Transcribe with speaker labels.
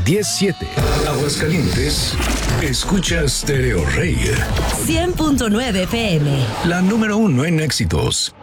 Speaker 1: 10-7. Aguascalientes, escucha Stereo Rey.
Speaker 2: 100.9 FM.
Speaker 1: La número 1 en éxitos.